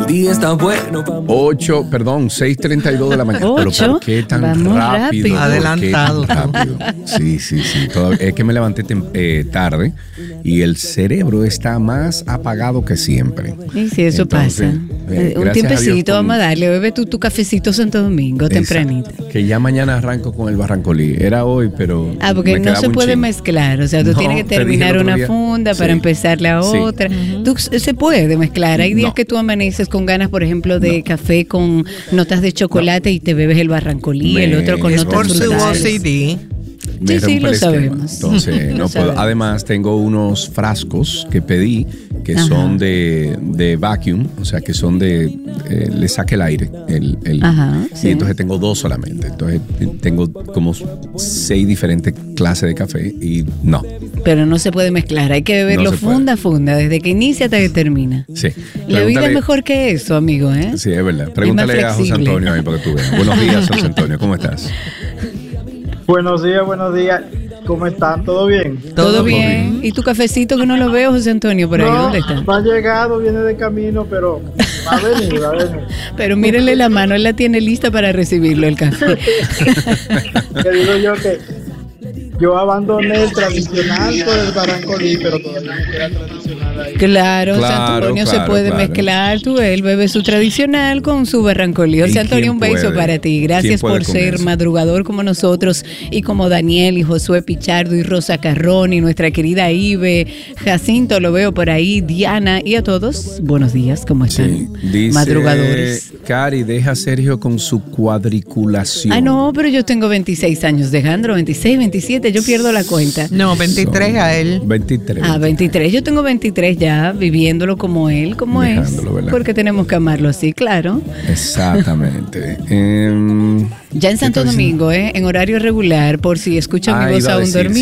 El día está bueno. 6:32 de la mañana. 8. Pero ¿por qué tan Vamos rápido? Adelantado. Sí. Es que me levanté tarde y el cerebro está más apagado que siempre. Y sí, eso Entonces, pasa. Un tiempecito, vamos a darle. Bebe tu cafecito Santo Domingo, tempranito. Que ya mañana arranco con el Barrancolí. Era hoy, pero. Porque no se puede mezclar. O sea, tú tienes que terminar una funda para empezar la otra. Se puede mezclar. Hay días que tú amaneces con ganas, por ejemplo, de café con notas de chocolate y te bebes el Barrancolí, el otro con notas por frutales. su OCD. Sí, lo sabemos. Entonces, no puedo. Además, tengo unos frascos que pedí que son de vacuum, o sea, que son le saque el aire. Y entonces tengo 2 solamente. Entonces, tengo como 6 diferentes clases de café y no. Pero no se puede mezclar, hay que beberlo funda a funda, desde que inicia hasta que termina. Sí. La vida es mejor que eso, amigo, ¿eh? Sí, es verdad. Pregúntale a José Antonio ahí para que tú veas. Buenos días, José Antonio, ¿cómo estás? Buenos días. ¿Cómo están? ¿Todo bien? Todo bien. ¿Y tu cafecito que no lo veo, José Antonio, por ahí? ¿Dónde está? No ha llegado, viene de camino, pero va a venir. Pero mírenle la mano, él la tiene lista para recibirlo, el café. Te digo yo que yo abandoné el tradicional por el Barrancolí, pero todavía no queda tradicional ahí. Claro, San Antonio se puede mezclar. Él bebe su tradicional con su Barrancolí. José Antonio, un beso para ti. Gracias por ser madrugador como nosotros y como Daniel y Josué Pichardo y Rosa Carrón y nuestra querida Ibe, Jacinto, lo veo por ahí, Diana y a todos. Buenos días, ¿cómo están? Dice madrugadores. Cari, deja a Sergio con su cuadriculación. No, pero yo tengo 26 años, Alejandro, 26, 27, yo pierdo la cuenta. No, 23 a él. 23. 23. Yo tengo 23 ya, viviéndolo como él, como es. ¿Verdad? Porque tenemos que amarlo así, claro. Exactamente. Ya en Santo Domingo, en horario regular, por si escuchan mi voz aún dormida.